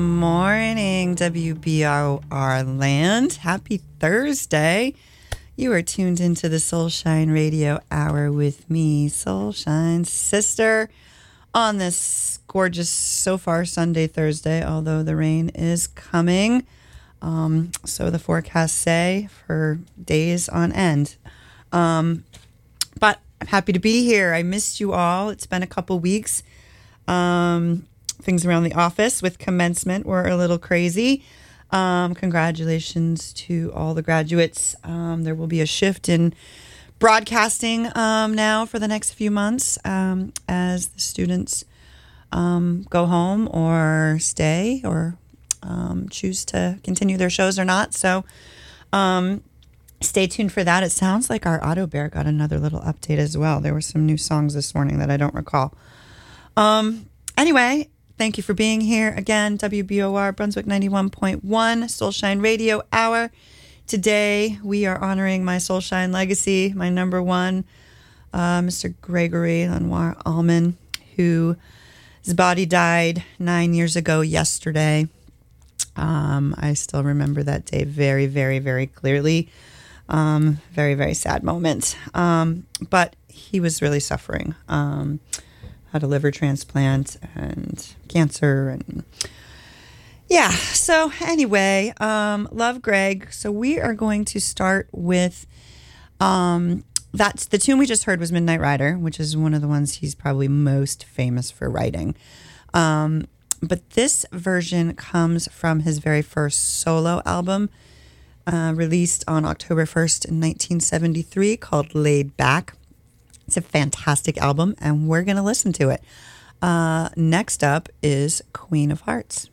Morning, WBRR land. Happy Thursday. You are tuned into the Soulshine Radio Hour with me, Soulshine's sister, on this gorgeous, so far, Sunday, Thursday, although the rain is coming. So the forecasts say for days on end. But I'm happy to be here. I missed you all. It's been a couple weeks. Things around the office with commencement were a little crazy. Congratulations to all the graduates. There will be a shift in broadcasting now for the next few months as the students go home or stay or choose to continue their shows or not. So stay tuned for that. It sounds like our Auto Bear got another little update as well. There were some new songs this morning that I don't recall. Anyway, thank you for being here again. WBOR Brunswick 91.1 Soulshine Radio Hour. Today we are honoring my Soulshine legacy, my number one, Mr. Gregory Lenoir Allman, whose body died 9 years ago yesterday. I still remember that day very, very, very clearly. Very, very sad moment. But he was really suffering. Had a liver transplant and cancer and yeah. So anyway, love Greg. So we are going to start with that's the tune we just heard was Midnight Rider, which is one of the ones he's probably most famous for writing. But this version comes from his very first solo album, released on October 1st in 1973, called Laid Back. It's a fantastic album, and we're going to listen to it. Next up is Queen of Hearts.